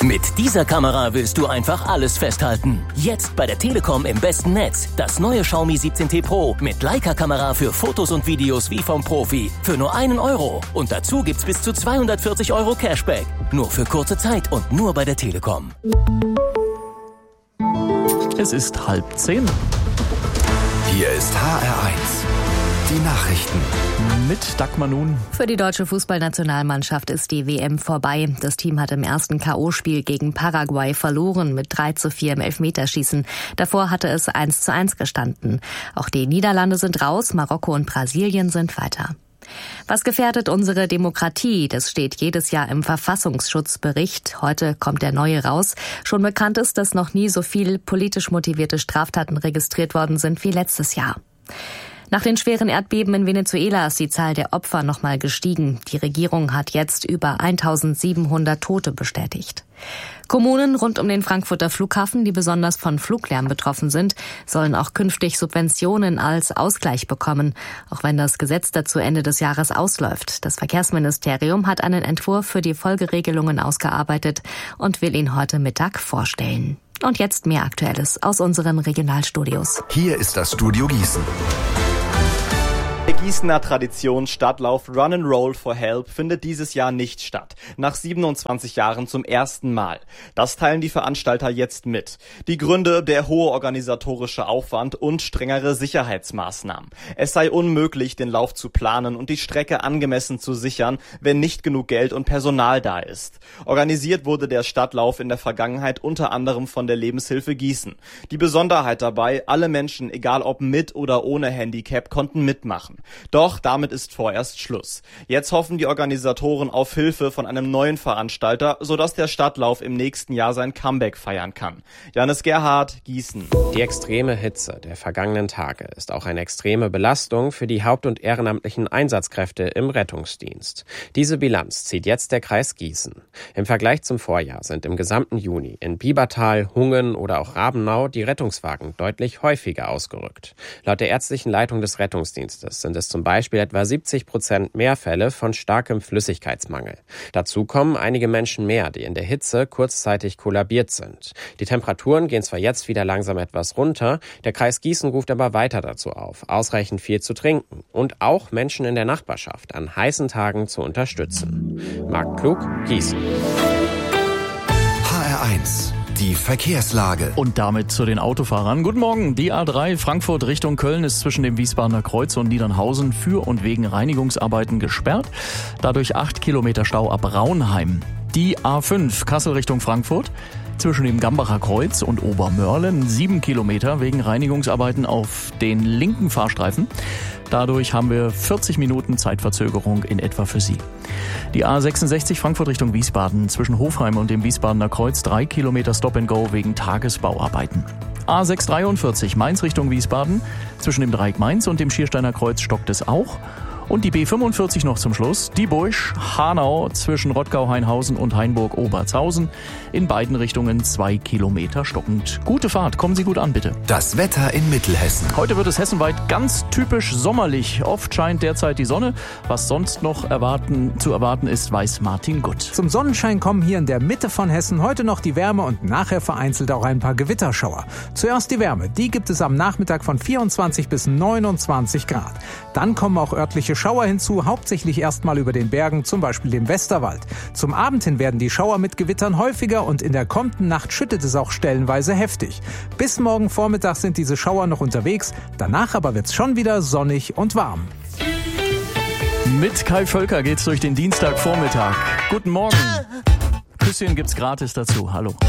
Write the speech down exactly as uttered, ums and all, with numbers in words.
Mit dieser Kamera willst du einfach alles festhalten. Jetzt bei der Telekom im besten Netz. Das neue Xiaomi siebzehn T Pro mit Leica-Kamera für Fotos und Videos wie vom Profi. Für nur einen Euro. Und dazu gibt's bis zu zweihundertvierzig Euro Cashback. Nur für kurze Zeit und nur bei der Telekom. Es ist halb zehn. Hier ist H R eins. Die Nachrichten. Mit Dagmar nun. Für die deutsche Fußballnationalmannschaft ist die W M vorbei. Das Team hat im ersten K O-Spiel gegen Paraguay verloren mit drei zu vier im Elfmeterschießen. Davor hatte es eins zu eins gestanden. Auch die Niederlande sind raus, Marokko und Brasilien sind weiter. Was gefährdet unsere Demokratie? Das steht jedes Jahr im Verfassungsschutzbericht. Heute kommt der neue raus. Schon bekannt ist, dass noch nie so viel politisch motivierte Straftaten registriert worden sind wie letztes Jahr. Nach den schweren Erdbeben in Venezuela ist die Zahl der Opfer nochmal gestiegen. Die Regierung hat jetzt über eintausendsiebenhundert Tote bestätigt. Kommunen rund um den Frankfurter Flughafen, die besonders von Fluglärm betroffen sind, sollen auch künftig Subventionen als Ausgleich bekommen, auch wenn das Gesetz dazu Ende des Jahres ausläuft. Das Verkehrsministerium hat einen Entwurf für die Folgeregelungen ausgearbeitet und will ihn heute Mittag vorstellen. Und jetzt mehr Aktuelles aus unseren Regionalstudios. Hier ist das Studio Gießen. Der Gießener Tradition Stadtlauf Run and Roll for Help findet dieses Jahr nicht statt. Nach siebenundzwanzig Jahren zum ersten Mal. Das teilen die Veranstalter jetzt mit. Die Gründe: der hohe organisatorische Aufwand und strengere Sicherheitsmaßnahmen. Es sei unmöglich, den Lauf zu planen und die Strecke angemessen zu sichern, wenn nicht genug Geld und Personal da ist. Organisiert wurde der Stadtlauf in der Vergangenheit unter anderem von der Lebenshilfe Gießen. Die Besonderheit dabei: alle Menschen, egal ob mit oder ohne Handicap, konnten mitmachen. Doch damit ist vorerst Schluss. Jetzt hoffen die Organisatoren auf Hilfe von einem neuen Veranstalter, sodass der Stadtlauf im nächsten Jahr sein Comeback feiern kann. Janis Gerhard, Gießen. Die extreme Hitze der vergangenen Tage ist auch eine extreme Belastung für die haupt- und ehrenamtlichen Einsatzkräfte im Rettungsdienst. Diese Bilanz zieht jetzt der Kreis Gießen. Im Vergleich zum Vorjahr sind im gesamten Juni in Biebertal, Hungen oder auch Rabenau die Rettungswagen deutlich häufiger ausgerückt. Laut der ärztlichen Leitung des Rettungsdienstes sind es zum Beispiel etwa siebzig Prozent mehr Fälle von starkem Flüssigkeitsmangel. Dazu kommen einige Menschen mehr, die in der Hitze kurzzeitig kollabiert sind. Die Temperaturen gehen zwar jetzt wieder langsam etwas runter, der Kreis Gießen ruft aber weiter dazu auf, ausreichend viel zu trinken und auch Menschen in der Nachbarschaft an heißen Tagen zu unterstützen. Marc Klug, Gießen. H R eins. Die Verkehrslage. Und damit zu den Autofahrern. Guten Morgen. Die A drei Frankfurt Richtung Köln ist zwischen dem Wiesbadener Kreuz und Niedernhausen für und wegen Reinigungsarbeiten gesperrt. Dadurch acht Kilometer Stau ab Raunheim. Die A fünf Kassel Richtung Frankfurt zwischen dem Gambacher Kreuz und Obermörlen sieben Kilometer wegen Reinigungsarbeiten auf den linken Fahrstreifen. Dadurch haben wir vierzig Minuten Zeitverzögerung in etwa für Sie. Die A sechsundsechzig Frankfurt Richtung Wiesbaden zwischen Hofheim und dem Wiesbadener Kreuz drei Kilometer Stop and Go wegen Tagesbauarbeiten. A sechshundertdreiundvierzig Mainz Richtung Wiesbaden zwischen dem Dreieck Mainz und dem Schiersteiner Kreuz stockt es auch. Und die B fünfundvierzig noch zum Schluss, die Busch, Hanau zwischen Rottgau-Hainhausen und Hainburg-Obertshausen. In beiden Richtungen zwei Kilometer stockend. Gute Fahrt, kommen Sie gut an, bitte. Das Wetter in Mittelhessen. Heute wird es hessenweit ganz typisch sommerlich. Oft scheint derzeit die Sonne. Was sonst noch erwarten, zu erwarten ist, weiß Martin Gutt. Zum Sonnenschein kommen hier in der Mitte von Hessen heute noch die Wärme und nachher vereinzelt auch ein paar Gewitterschauer. Zuerst die Wärme, die gibt es am Nachmittag von vierundzwanzig bis neunundzwanzig Grad. Dann kommen auch örtliche Schauer hinzu, hauptsächlich erstmal über den Bergen, zum Beispiel dem Westerwald. Zum Abend hin werden die Schauer mit Gewittern häufiger und in der kommenden Nacht schüttet es auch stellenweise heftig. Bis morgen Vormittag sind diese Schauer noch unterwegs, danach aber wird's schon wieder sonnig und warm. Mit Kai Völker geht's durch den Dienstagvormittag. Guten Morgen. Küsschen gibt's gratis dazu. Hallo.